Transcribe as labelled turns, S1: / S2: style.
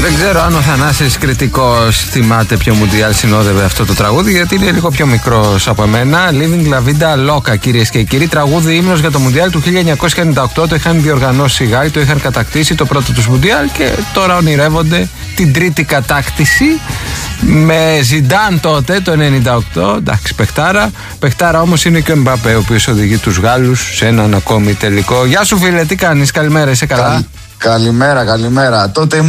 S1: Δεν ξέρω αν ο Θανάσης Κρητικός θυμάται ποιο Μουντιάλ συνόδευε αυτό το τραγούδι, γιατί είναι λίγο πιο μικρός από εμένα. Living La Vida Loca, κυρίες και κύριοι. Τραγούδι ύμνος για το Μουντιάλ του 1998. Το είχαν διοργανώσει οι Γάλλοι, το είχαν κατακτήσει το πρώτο τους Μουντιάλ και τώρα ονειρεύονται την τρίτη κατάκτηση. Με Ζιντάν τότε το 98. Εντάξει, παιχτάρα. Παιχτάρα όμως είναι και ο Εμπαπέ, ο οποίος οδηγεί τους Γάλλους σε έναν ακόμη τελικό. Γεια σου, φίλε, τι κάνεις? Καλημέρα, είσαι καλά?
S2: Καλημέρα. Τότε